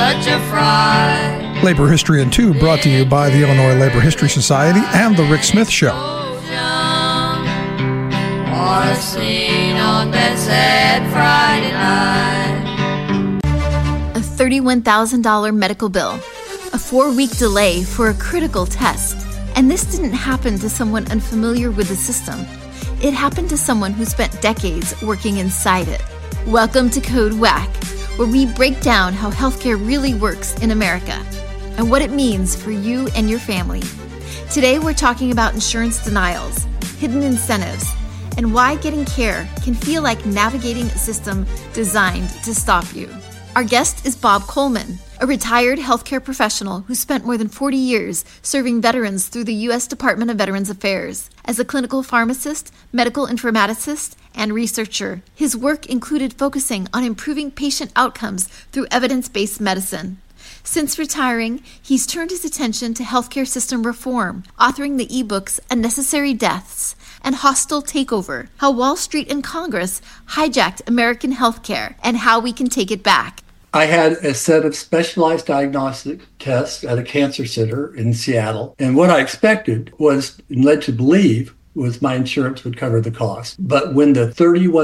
such a fright. Labor History in 2 brought to you by the Illinois Labor History Society and The Rick Smith Show. Or seen on that sad Friday night. A $31,000 medical bill, a 4-week delay for a critical test. And this didn't happen to someone unfamiliar with the system. It happened to someone who spent decades working inside it. Welcome to Code Whack, where we break down how healthcare really works in America and what it means for you and your family. Today, we're talking about insurance denials, hidden incentives, and why getting care can feel like navigating a system designed to stop you. Our guest is Bob Coleman, a retired healthcare professional who spent more than 40 years serving veterans through the U.S. Department of Veterans Affairs. As a clinical pharmacist, medical informaticist, and researcher, his work included focusing on improving patient outcomes through evidence-based medicine. Since retiring, he's turned his attention to healthcare system reform, authoring the ebooks Unnecessary Deaths and Hostile Takeover, How Wall Street and Congress Hijacked American Healthcare and How We Can Take It Back. I had a set of specialized diagnostic tests at a cancer center in Seattle. And what I expected was, and led to believe, was my insurance would cover the cost. But when the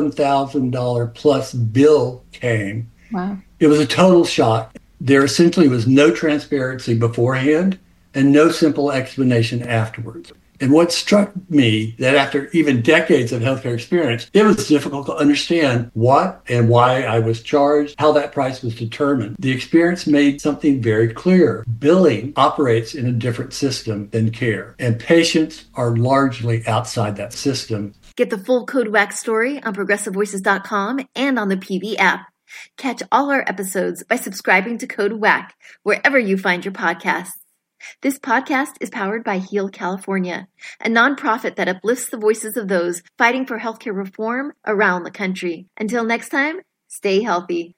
$31,000 plus bill came, Wow. It was a total shock. There essentially was no transparency beforehand and no simple explanation afterwards. And what struck me that after even decades of healthcare experience, it was difficult to understand what and why I was charged, how that price was determined. The experience made something very clear. Billing operates in a different system than care, and patients are largely outside that system. Get the full Code Whack story on ProgressiveVoices.com and on the PV app. Catch all our episodes by subscribing to Code Whack wherever you find your podcasts. This podcast is powered by Heal California, a nonprofit that uplifts the voices of those fighting for healthcare reform around the country. Until next time, stay healthy.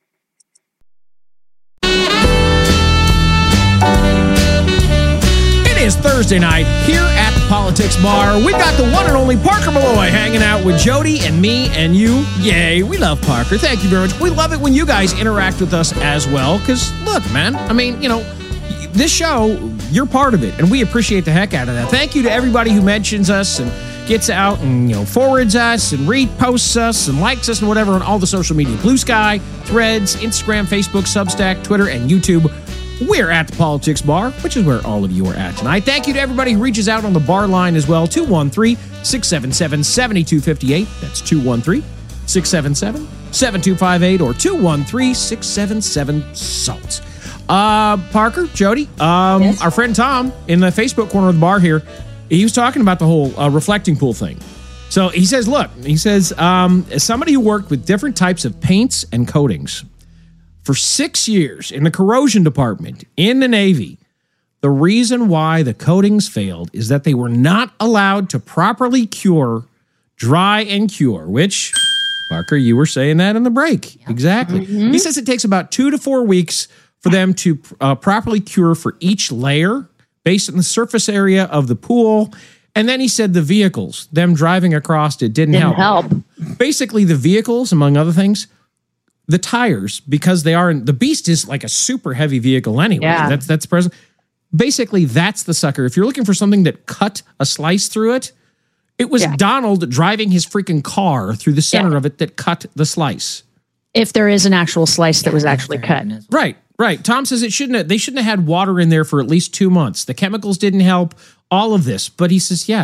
It is Thursday night here at the Politics Bar. We've got the one and only Parker Malloy hanging out with Jody and me and you. Yay, we love Parker. Thank you very much. We love it when you guys interact with us as well, because look, man, I mean, you know, this show, you're part of it, and we appreciate the heck out of that. Thank you to everybody who mentions us and gets out and, you know, forwards us and reposts us and likes us and whatever on all the social media. Blue Sky, Threads, Instagram, Facebook, Substack, Twitter, and YouTube. We're at the Politics Bar, which is where all of you are at tonight. Thank you to everybody who reaches out on the bar line as well. 213-677-7258. That's 213-677-7258 or 213-677-SALT. Parker, Jody, Yes. Our friend Tom in the Facebook corner of the bar here, he was talking about the whole reflecting pool thing. So he says, look, as somebody who worked with different types of paints and coatings for 6 years in the corrosion department in the Navy, the reason why the coatings failed is that they were not allowed to properly cure, dry and cure, which, Parker, you were saying that in the break. Yep. Exactly. Mm-hmm. He says it takes about 2 to 4 weeks for them to properly cure for each layer based on the surface area of the pool. And then he said the vehicles, them driving across it didn't help. Basically, the vehicles, among other things, the tires, because the Beast is like a super heavy vehicle anyway. Yeah. That's present. Basically, that's the sucker. If you're looking for something that cut a slice through it, it was Donald driving his freaking car through the center of it that cut the slice. If there is an actual slice that was actually cut. Right. Tom says they shouldn't have had water in there for at least 2 months. The chemicals didn't help, all of this. But he says, so. Yeah,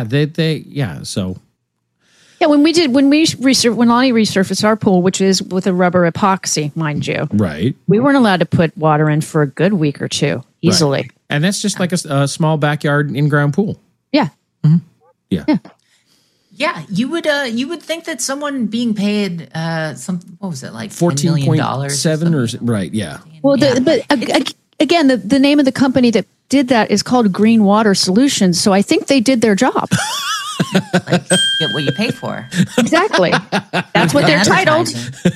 when Lonnie resurfaced our pool, which is with a rubber epoxy, mind you. Right. We weren't allowed to put water in for a good week or two, easily. Right. And that's just like a small backyard in-ground pool. Yeah. Mm-hmm. Yeah. Yeah, you would think that someone being paid what was it, like $14.7 or right? Yeah. Well, again, the name of the company that did that is called Green Water Solutions. So I think they did their job. Like, get what you pay for. Exactly. That's what they're titled.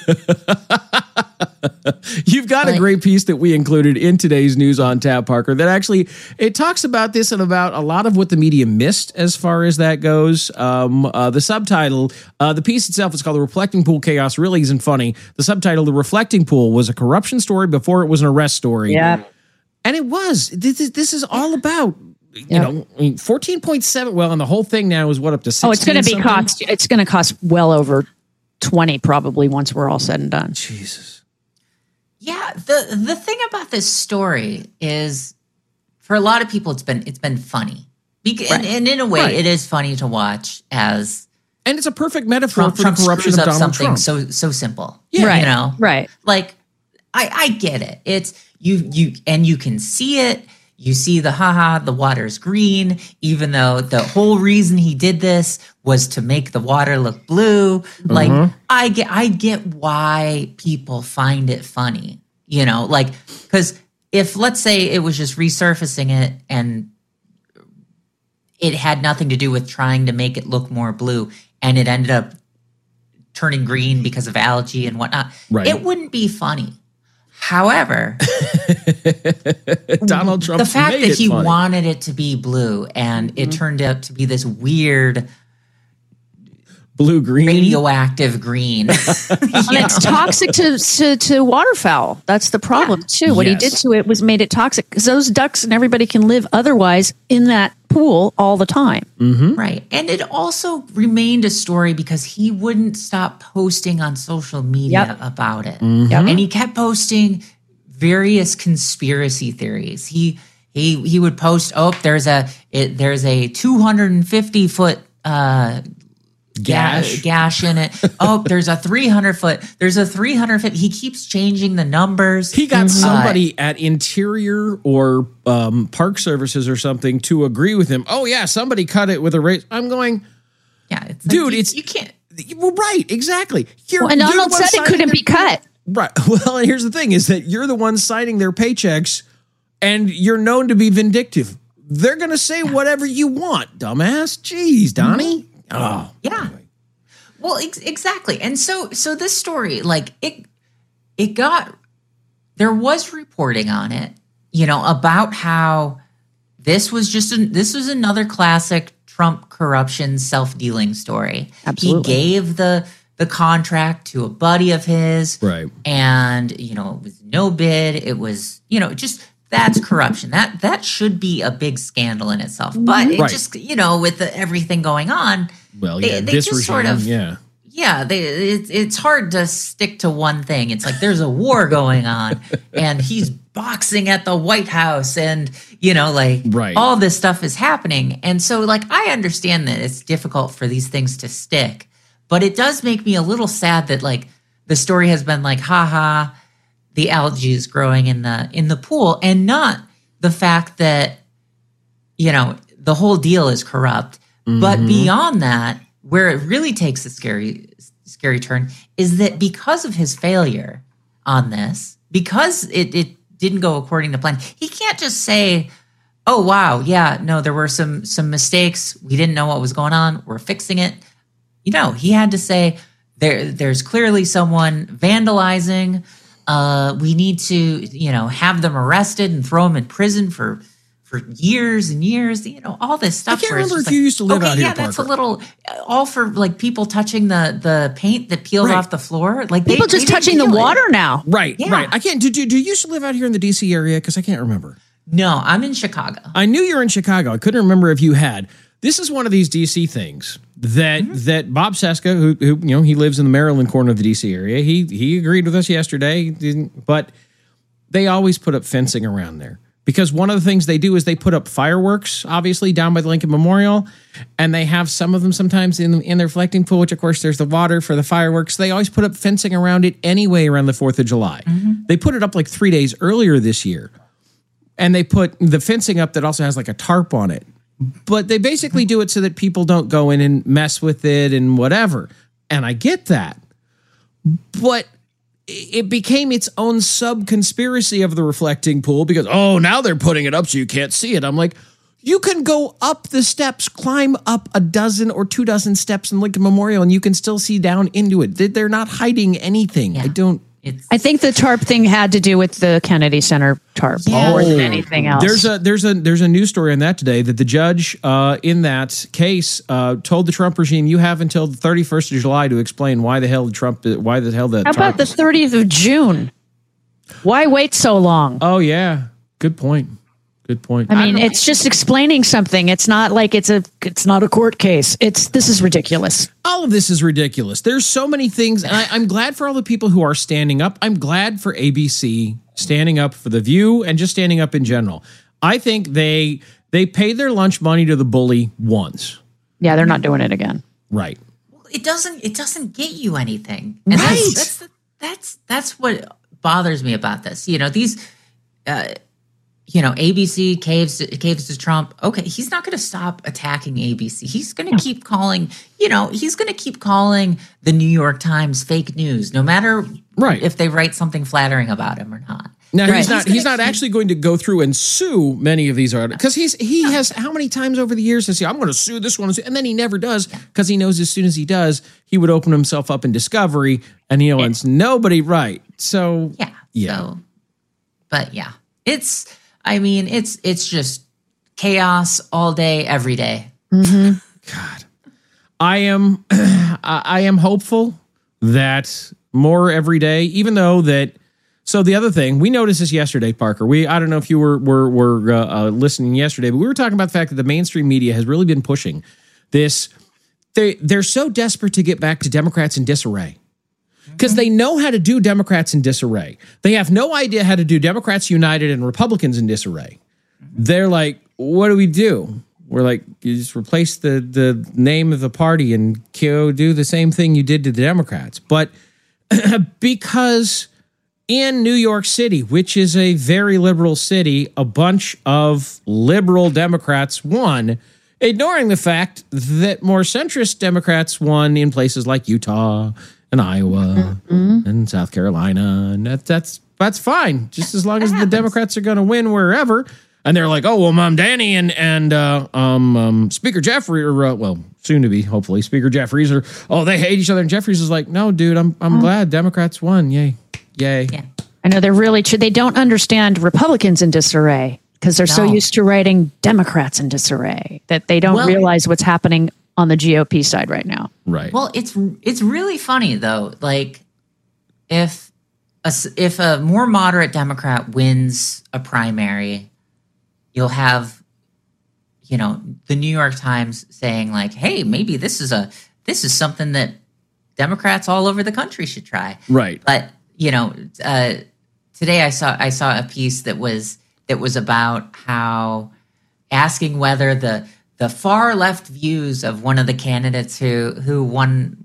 You've got a great piece that we included in today's News on Tap, Parker, that actually, it talks about this and about a lot of what the media missed as far as that goes. The subtitle, the piece itself is called The Reflecting Pool Chaos Really Isn't Funny. The subtitle, The Reflecting Pool, was a corruption story before it was an arrest story. Yeah. And it was. This is all about, you know, 14.7. Well, and the whole thing now is what, up to 16? Oh, it's going to be cost. It's going to cost well over 20 probably once we're all said and done. Jesus. Yeah, the thing about this story is, for a lot of people, it's been funny, and in a way, it is funny to watch as. And it's a perfect metaphor for the corruption of Donald Trump. So simple, right? You know, right? Like, I get it. It's you can see it. You see the water's green, even though the whole reason he did this was to make the water look blue. Like, I get why people find it funny, you know, like, because if, let's say, it was just resurfacing it and it had nothing to do with trying to make it look more blue and it ended up turning green because of algae and whatnot, it wouldn't be funny. However, Donald Trump, the fact that he wanted it to be blue and it turned out to be this weird blue-green radioactive green. And it's toxic to waterfowl. That's the problem too. What he did to it was made it toxic because those ducks and everybody can live otherwise in that pool all the time. Right. And it also remained a story because he wouldn't stop posting on social media about it. And he kept posting various conspiracy theories. He would post, there's a 250-foot gash in it. There's a 300-foot. There's a 350. He keeps changing the numbers. He got somebody at Interior or Park Services or something to agree with him. Oh yeah, somebody cut it with a razor. I'm going, it's dude, like, you can't. Well, right, exactly. And Donald said it couldn't be cut. Right. Well, and here's the thing: is that you're the one signing their paychecks, and you're known to be vindictive. They're going to say whatever you want, dumbass. Jeez, Donnie. Oh, yeah. Well, exactly. And so this story, like it got, there was reporting on it, you know, about how this was another classic Trump corruption self-dealing story. Absolutely. He gave the contract to a buddy of his. Right. And, you know, it was no bid. It was, you know, just, that's corruption. That should be a big scandal in itself. But it just, you know, with everything going on, well, they this just regime, sort of, it's hard to stick to one thing. It's like there's a war going on, and he's boxing at the White House, and you know, like all this stuff is happening. And so, like, I understand that it's difficult for these things to stick, but it does make me a little sad that like the story has been like, haha, the algae is growing in the pool, and not the fact that, you know, the whole deal is corrupt. But beyond that, where it really takes a scary turn is that because of his failure on this, because it didn't go according to plan, he can't just say, oh, wow, yeah, no, there were some mistakes. We didn't know what was going on. We're fixing it. You know, he had to say, there's clearly someone vandalizing. We need to, you know, have them arrested and throw them in prison for years and years, you know, all this stuff. I can't remember if you used to live out here, Parker. That's a little, all for like people touching the paint that peeled off the floor. Like people just touching the water now. Right, right. I can't, do you used to live out here in the DC area? Because I can't remember. No, I'm in Chicago. I knew you were in Chicago. I couldn't remember if you had. This is one of these DC things that Bob Cesca, who you know, he lives in the Maryland corner of the DC area. He agreed with us yesterday, but they always put up fencing around there. Because one of the things they do is they put up fireworks, obviously, down by the Lincoln Memorial, and they have some of them sometimes in their reflecting pool, which, of course, there's the water for the fireworks. They always put up fencing around it anyway around the 4th of July. They put it up like 3 days earlier this year, and they put the fencing up that also has like a tarp on it. But they basically do it so that people don't go in and mess with it and whatever. And I get that. But it became its own sub-conspiracy of the reflecting pool because, oh, now they're putting it up so you can't see it. I'm like, You can go up the steps, climb up a dozen or 24 steps in Lincoln Memorial, and you can still see down into it. They're not hiding anything. Yeah. I think the tarp thing had to do with the Kennedy Center tarp more than anything else. There's a news story on that today that the judge in that case told the Trump regime, you have until the 31st of July to explain why the hell the How about the 30th of June? Why wait so long? Oh yeah, good point. Good point. I mean, it's just explaining something. It's not like it's not a court case. This is ridiculous. All of this is ridiculous. There's so many things. And I'm glad for all the people who are standing up. I'm glad for ABC standing up for The View and just standing up in general. I think they paid their lunch money to the bully once. Yeah, they're not doing it again. Right. It doesn't get you anything. And right. That's what bothers me about this. These ABC caves to Trump. Okay, he's not going to stop attacking ABC. He's going to keep calling, he's going to keep calling the New York Times fake news, no matter if they write something flattering about him or not. Now, he's not actually going to go through and sue many of these articles because he has how many times over the years to say, I'm going to sue this one, and then he never does because he knows as soon as he does, he would open himself up in discovery and he wants nobody right. So, it's just chaos all day, every day. Mm-hmm. God, I am hopeful that more every day, even though that. So the other thing, we noticed this yesterday, Parker. I don't know if you were listening yesterday, but we were talking about the fact that the mainstream media has really been pushing this. They're so desperate to get back to Democrats in disarray because they know how to do Democrats in disarray. They have no idea how to do Democrats united and Republicans in disarray. They're like, what do we do? We're like, you just replace the name of the party and do the same thing you did to the Democrats. But because in New York City, which is a very liberal city, a bunch of liberal Democrats won, ignoring the fact that more centrist Democrats won in places like Utah and Iowa and South Carolina. And that's fine, just as long as the Democrats are going to win wherever. And they're like, oh, well, Mom Danny and Speaker Jeffrey, or soon to be, hopefully, Speaker Jeffries, they hate each other. And Jeffries is like, no, dude, I'm glad Democrats won. Yay. Yeah. I know they're really true. They don't understand Republicans in disarray because they're so used to writing Democrats in disarray that they don't realize what's happening on the GOP side right now. Right. Well, it's really funny though. Like if a more moderate Democrat wins a primary, you'll have, the New York Times saying like, hey, maybe this is something that Democrats all over the country should try. Right. But today I saw a piece that was about how asking whether the far left views of one of the candidates who won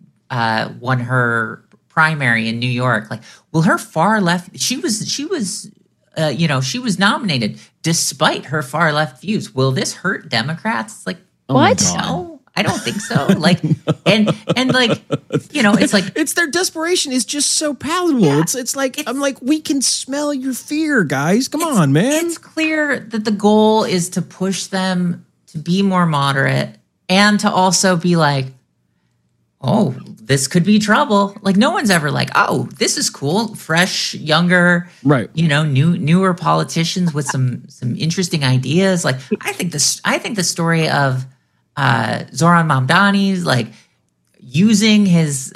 her primary in New York, like, will her far left, she was nominated despite her far left views. Will this hurt Democrats? Like, what? No. I don't think so. Like, and like, it's like it's their desperation is just so palatable. Yeah, it's like I'm like, we can smell your fear, guys. Come on, man. It's clear that the goal is to push them to be more moderate and to also be like, oh, this could be trouble. Like, no one's ever like, oh, this is cool, fresh, younger, right? Newer politicians with some interesting ideas. Like, I think the story of Zoran Mamdani's like using his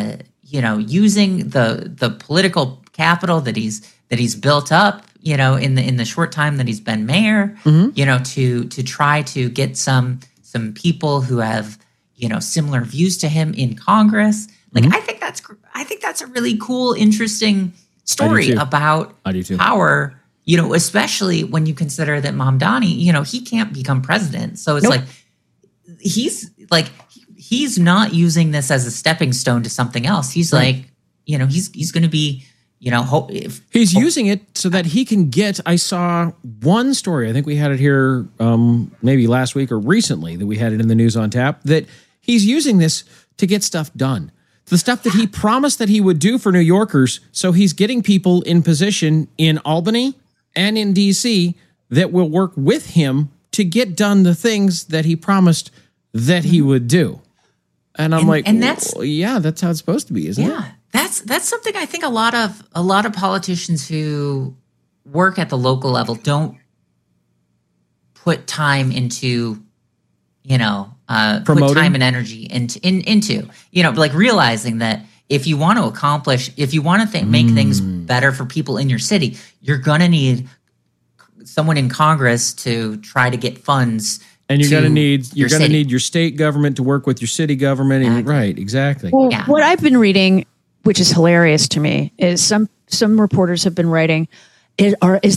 using the political capital that he's built up in the short time that he's been mayor, to try to get some people who have similar views to him in Congress. Like, I think that's a really cool, interesting story about power, especially when you consider that Mamdani, he can't become president. So it's like he's not using this as a stepping stone to something else. He's like, he's going to be, he's using it so that he can get. I saw one story. I think we had it here maybe last week or recently that we had it in the news on tap, that he's using this to get stuff done. The stuff that he promised that he would do for New Yorkers. So he's getting people in position in Albany and in DC that will work with him to get done the things that he promised that he would do. And I'm that's that's how it's supposed to be, isn't it? Yeah, that's something I think a lot of politicians who work at the local level don't put time into, put time and energy into, like realizing that if you want to make things better for people in your city, you're going to need someone in Congress to try to get funds. And you're going to need your state government to work with your city government. Exactly. Right, exactly. Well, what I've been reading, which is hilarious to me, is some reporters have been writing, is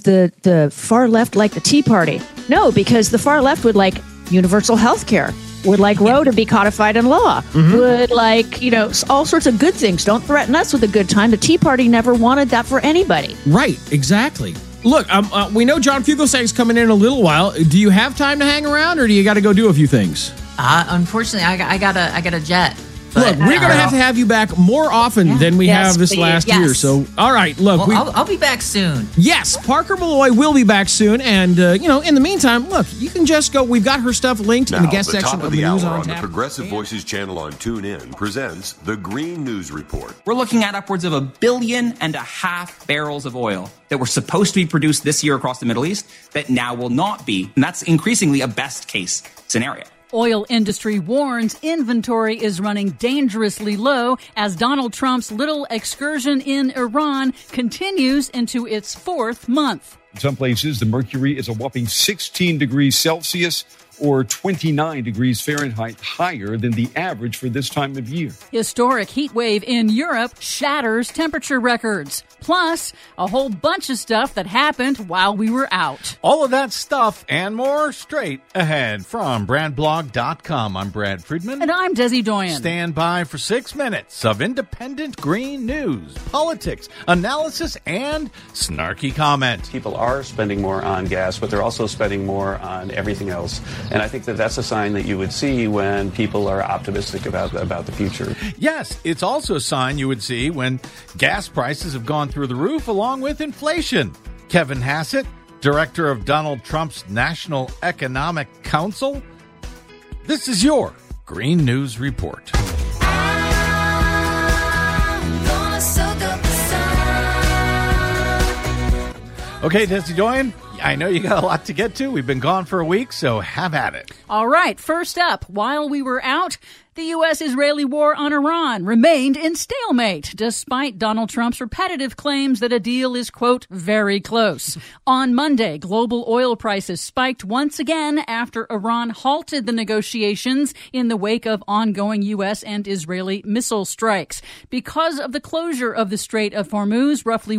the far left like the Tea Party? No, because the far left would like universal health care, would like Roe to be codified in law, would like, all sorts of good things. Don't threaten us with a good time. The Tea Party never wanted that for anybody. Right, exactly. Look, we know John Fugelsang's coming in a little while. Do you have time to hang around, or do you got to go do a few things? Unfortunately, I got a jet. Look, we're going to have you back more often than we have this last year. So, all right, look. I'll be back soon. Yes, Parker Malloy will be back soon. And, in the meantime, look, you can just go. We've got her stuff linked in the guest section of the News on Tap. The Progressive Voices channel on TuneIn presents the Green News Report. We're looking at upwards of 1.5 billion barrels of oil that were supposed to be produced this year across the Middle East that now will not be. And that's increasingly a best case scenario. Oil industry warns inventory is running dangerously low as Donald Trump's little excursion in Iran continues into its 4th month. In some places, the mercury is a whopping 16 degrees Celsius or 29 degrees Fahrenheit higher than the average for this time of year. Historic heat wave in Europe shatters temperature records. Plus, a whole bunch of stuff that happened while we were out. All of that stuff and more straight ahead from BradBlog.com. I'm Brad Friedman. And I'm Desi Doyen. Stand by for 6 minutes of independent green news, politics, analysis, and snarky comment. People are spending more on gas, but they're also spending more on everything else. And I think that that's a sign that you would see when people are optimistic about the future. Yes, it's also a sign you would see when gas prices have gone through the roof along with inflation. Kevin Hassett, director of Donald Trump's National Economic Council. This is your Green News Report. Okay, Desi Doyen, I know you got a lot to get to. We've been gone for a week, so have at it. All right, first up, while we were out, the U.S.-Israeli war on Iran remained in stalemate, despite Donald Trump's repetitive claims that a deal is, quote, very close. On Monday, global oil prices spiked once again after Iran halted the negotiations in the wake of ongoing U.S. and Israeli missile strikes. Because of the closure of the Strait of Hormuz, roughly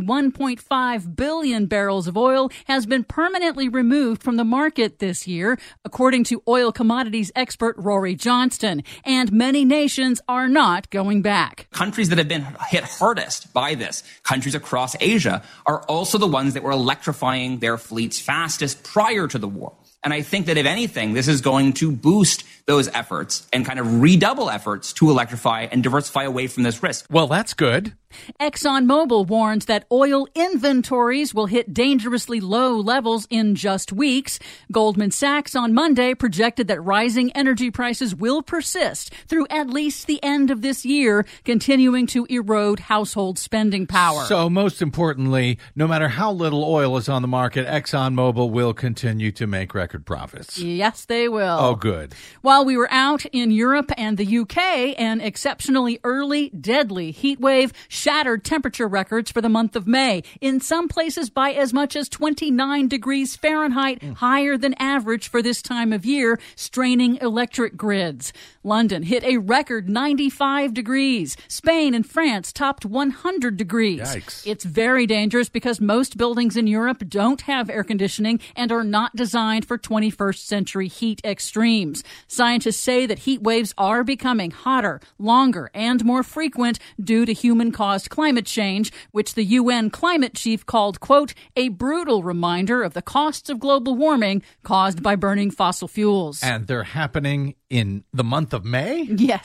1.5 billion barrels of oil has been permanently removed from the market this year, according to oil commodities expert Rory Johnston. And many nations are not going back. Countries that have been hit hardest by this, countries across Asia, are also the ones that were electrifying their fleets fastest prior to the war. And I think that if anything, this is going to boost those efforts and kind of redouble efforts to electrify and diversify away from this risk. Well, that's good. ExxonMobil warns that oil inventories will hit dangerously low levels in just weeks. Goldman Sachs on Monday projected that rising energy prices will persist through at least the end of this year, continuing to erode household spending power. So most importantly, no matter how little oil is on the market, ExxonMobil will continue to make record profits. Yes, they will. Oh, good. While we were out in Europe and the UK, an exceptionally early, deadly heat wave shattered temperature records for the month of May, in some places by as much as 29 degrees Fahrenheit, higher than average for this time of year, straining electric grids. London hit a record 95 degrees. Spain and France topped 100 degrees. Yikes. It's very dangerous because most buildings in Europe don't have air conditioning and are not designed for 21st century heat extremes. Scientists say that heat waves are becoming hotter, longer, and more frequent due to human-caused climate change, which the UN climate chief called, quote, a brutal reminder of the costs of global warming caused by burning fossil fuels. And they're happening in the month of May? Yes.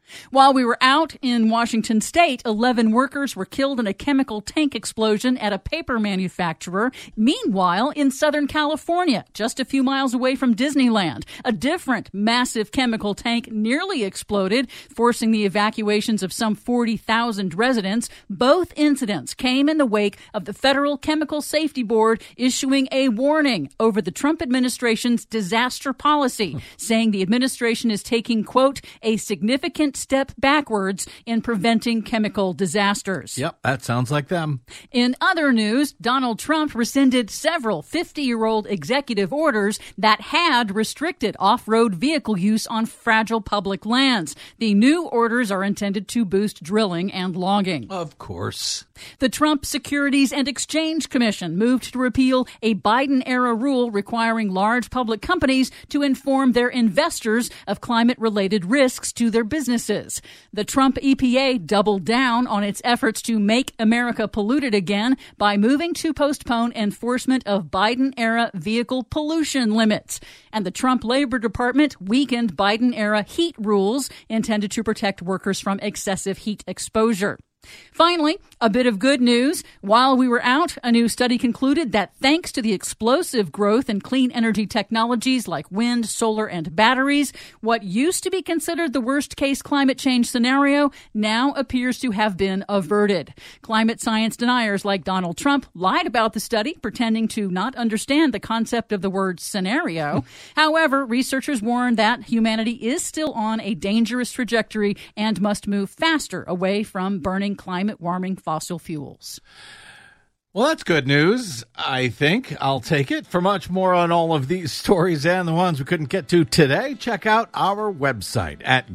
While we were out in Washington state, 11 workers were killed in a chemical tank explosion at a paper manufacturer. Meanwhile, in Southern California, just a few miles away from Disneyland, a different massive chemical tank nearly exploded, forcing the evacuations of some 40,000 residents. Both incidents came in the wake of the Federal Chemical Safety Board issuing a warning over the Trump administration's disaster policy, saying the administration is taking, quote, a significant step backwards in preventing chemical disasters. Yep, that sounds like them. In other news, Donald Trump rescinded several 50-year-old executive orders that had restricted off-road vehicle use on fragile public lands. The new orders are intended to boost drilling and logging. Of course. The Trump Securities and Exchange Commission moved to repeal a Biden-era rule requiring large public companies to inform their investors of climate-related risks to their businesses. The Trump EPA doubled down on its efforts to make America polluted again by moving to postpone enforcement of Biden-era vehicle pollution limits. And the Trump Labor Department weakened Biden-era heat rules intended to protect workers from excessive heat exposure. Finally, a bit of good news. While we were out, a new study concluded that thanks to the explosive growth in clean energy technologies like wind, solar, and batteries, what used to be considered the worst-case climate change scenario now appears to have been averted. Climate science deniers like Donald Trump lied about the study, pretending to not understand the concept of the word scenario. However, researchers warn that humanity is still on a dangerous trajectory and must move faster away from burning climate-warming fossil fuels. Well, that's good news, I think. I'll take it. For much more on all of these stories and the ones we couldn't get to today, check out our website at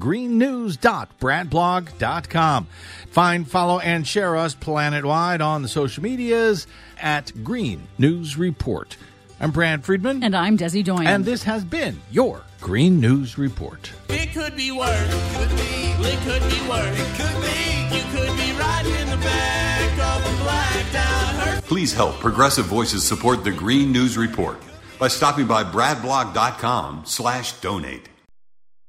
greennews.bradblog.com. Find, follow, and share us planet-wide on the social medias at Green News Report. I'm Brad Friedman. And I'm Desi Doyen. And this has been your Green News Report. It could be worse. It could be. It could be worse. It could be. You could be riding in the back of a blacked out hearse. Please help Progressive Voices support the Green News Report by stopping by bradblog.com/donate.